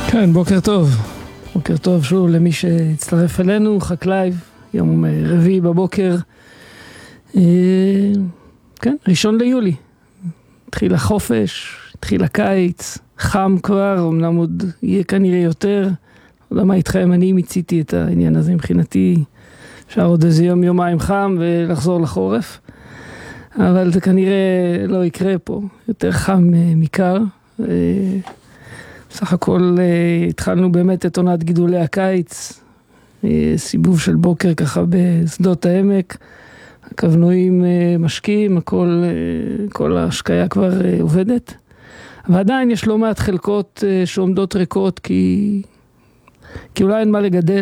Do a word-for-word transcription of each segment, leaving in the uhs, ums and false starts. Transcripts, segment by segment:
כן, בוקר טוב. בוקר טוב שוב למי שהצטרף אלינו, חקלאי, יום רביעי בבוקר. כן, ראשון ליולי. התחיל החופש, התחיל הקיץ, חם כבר, אמנם עוד יהיה כנראה יותר. לא יודע מה איתכם, אני מיציתי את העניין הזה מבחינתי. אפשר עוד איזה יום יומיים חם ולחזור לחורף. אבל זה כנראה לא יקרה פה, יותר חם מקר. בסך הכל התחלנו באמת את עונת גידולי הקיץ, סיבוב של בוקר ככה בשדות העמק, הכוונועים משקיעים, הכל, כל ההשקיה כבר עובדת, אבל עדיין יש לא מעט חלקות שעומדות ריקות כי, כי אולי אין מה לגדל,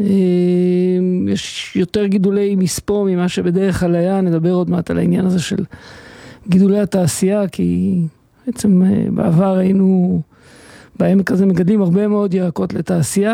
יש יותר גידולי מספוא ממה שבדרך כלל היה, נדבר עוד מעט על העניין הזה של גידולי התעשייה, כי בעצם בעבר היינו בעמק הזה מגדלים הרבה מאוד ירקות לתעשייה,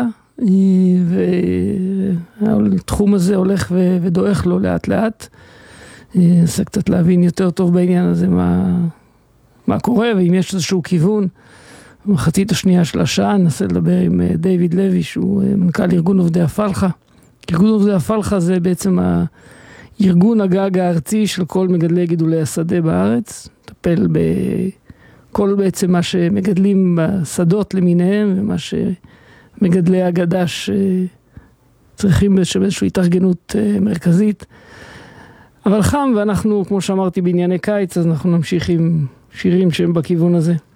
והתחום הזה הולך ודועך לו לאט לאט. ננסה קצת להבין יותר טוב בעניין הזה מה, מה קורה, ואם יש איזשהו כיוון. במחצית השנייה של השעה ננסה לדבר עם דיוויד לוי, שהוא מנכ"ל ארגון עובדי הפלחה. ארגון עובדי הפלחה זה בעצם הארגון הגג הארצי של כל מגדלי גידולי השדה בארץ, מטפל ב... כל בעצם מה שמגדלים בשדות למיניהם, ומה שמגדלי הגדש צריכים באיזושהי התארגנות מרכזית. אבל חם, ואנחנו, כמו שאמרתי, בענייני קיץ, אז אנחנו נמשיך עם שירים שהם בכיוון הזה.